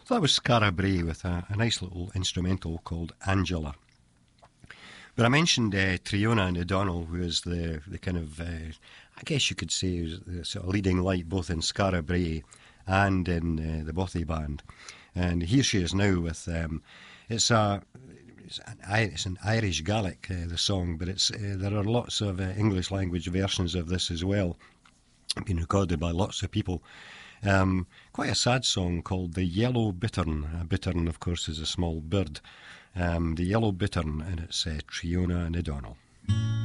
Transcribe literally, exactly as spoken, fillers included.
So that was Scara Bray with a, a nice little instrumental called Angela. But I mentioned uh, Triona O'Donnell, who is the, the kind of, uh, I guess you could say, is the sort of leading light both in Scara Bray and in uh, the Bothy Band. And here she is now with, um, it's a, it's an, it's an Irish Gaelic, uh, the song, but it's uh, there are lots of uh, English language versions of this as well, been recorded by lots of people. Um, quite a sad song called The Yellow Bittern. A bittern, of course, is a small bird. Um, the Yellow Bittern, and it's uh, Triona O'Donnell.